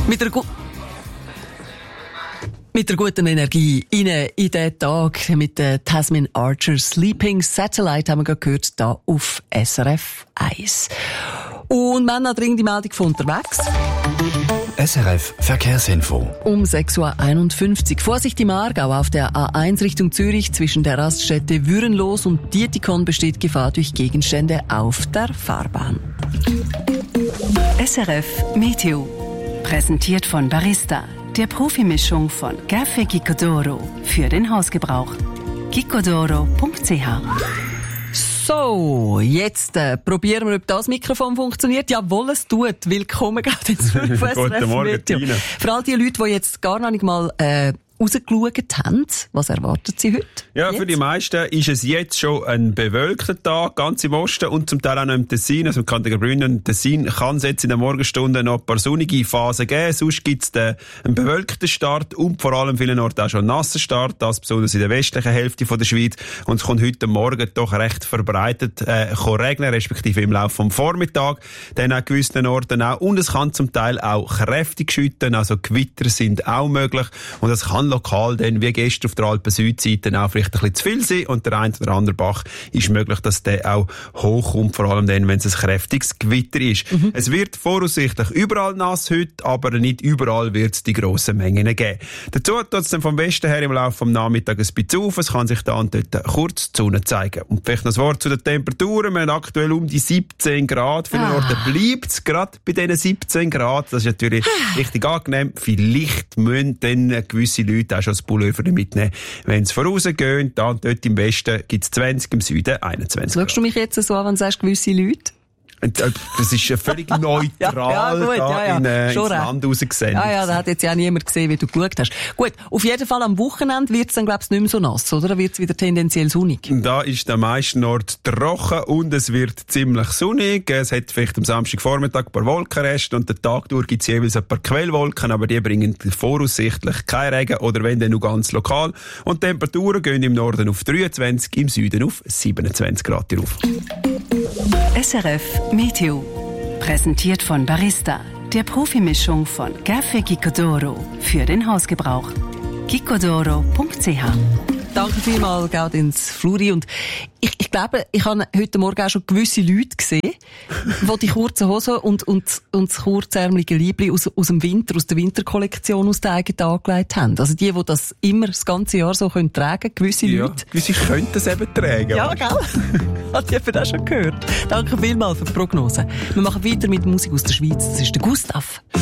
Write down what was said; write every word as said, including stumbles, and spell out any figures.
Mit der, gu- mit der guten Energie rein in den Tag mit der Tasmin Archer Sleeping Satellite haben wir gerade gehört, hier auf S R F eins. Und wir haben noch dringend die Meldung von unterwegs. S R F Verkehrsinfo. Um sechs Uhr einundfünfzig. Vorsicht im Aargau auf der A eins Richtung Zürich zwischen der Raststätte Würenlos und Dietikon besteht Gefahr durch Gegenstände auf der Fahrbahn. S R F Meteo. Präsentiert von Barista, der Profimischung von Café Gicodoro für den Hausgebrauch. gicodoro punkt c h. So, jetzt äh, probieren wir, ob das Mikrofon funktioniert. Jawohl, es tut. Willkommen gerade ins Guten Morgen, Tina. Für all die Leute, die jetzt gar noch nicht mal äh, rausgeschaut haben, was erwarten Sie heute? Ja, jetzt? Für die meisten ist es jetzt schon ein bewölkter Tag, ganz im Osten und zum Teil auch noch im Tessin, also im Kanton Graubünden. Im Tessin kann es jetzt in den Morgenstunden noch ein paar sonnige Phasen geben, sonst gibt es einen bewölkten Start und vor allem vielen Orten auch schon einen nassen Start, das besonders in der westlichen Hälfte von der Schweiz. Und es kommt heute Morgen doch recht verbreitet äh, regnen, respektive im Laufe vom Vormittag, dann an gewissen Orten auch. Und es kann zum Teil auch kräftig schütten, also Gewitter sind auch möglich und es kann lokal dann, wie gestern auf der Alpen-Südseite, auch vielleicht ein bisschen zu viel sein und der ein oder andere Bach ist möglich, dass der auch hochkommt, vor allem dann, wenn es ein kräftiges Gewitter ist. Mhm. Es wird voraussichtlich überall nass heute, aber nicht überall wird es die grossen Mengen geben. Dazu tut es dann vom Westen her im Laufe des Nachmittags ein bisschen auf, es kann sich da und dort kurz die Sonne zeigen. Und vielleicht noch ein Wort zu den Temperaturen, wir haben aktuell um die siebzehn Grad, für den ah. Orten bleibt es gerade bei diesen siebzehn Grad, das ist natürlich richtig angenehm, vielleicht müssen dann gewisse Leute auch schon das Pullover mitnehmen, wenn sie vorausgehen. Da und dort im Westen gibt es zwanzig, im Süden einundzwanzig. Schaust du mich jetzt so an, wenn du sagst, gewisse Leute? Das ist völlig neutral ja, ja, gut, da ja, ja. in, äh, ins Schon Land rausgesendet. Ja, ja, da hat jetzt ja niemand gesehen, wie du geschaut hast. Gut, auf jeden Fall am Wochenende wird es dann, glaubst du, nicht mehr so nass, oder? Da wird es wieder tendenziell sonnig. Da ist der meisten Ort trocken und es wird ziemlich sonnig. Es hat vielleicht am Samstagvormittag ein paar Wolkenreste und den Tag durch gibt es jeweils ein paar Quellwolken, aber die bringen voraussichtlich keinen Regen oder wenn dann nur ganz lokal. Und die Temperaturen gehen im Norden auf dreiundzwanzig, im Süden auf siebenundzwanzig Grad rauf. S R F Meteo. Präsentiert von Barista, der Profimischung von Café Gicodoro für den Hausgebrauch. gicodoro punkt c h. Danke vielmals, geht ins Fluri. Und ich, ich glaube, ich habe heute Morgen auch schon gewisse Leute gesehen, die die kurzen Hosen und, und, und das kurzärmelige Liebli aus, aus dem Winter, aus der Winterkollektion aus der eigenen angelegt haben. Also die, die das immer das ganze Jahr so können tragen, gewisse ja, Leute. Gewisse könnten es eben tragen. Ja, gell? Hat jemand auch schon gehört. Danke vielmals für die Prognose. Wir machen weiter mit Musik aus der Schweiz. Das ist der Gustav.